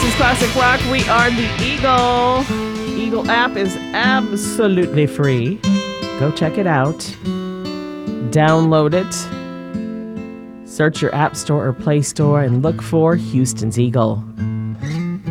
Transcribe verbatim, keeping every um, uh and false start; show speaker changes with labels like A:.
A: This is Classic Rock. We are the Eagle. Eagle app is absolutely free. Go check it out. Download it. Search your app store or Play Store and look for Houston's Eagle.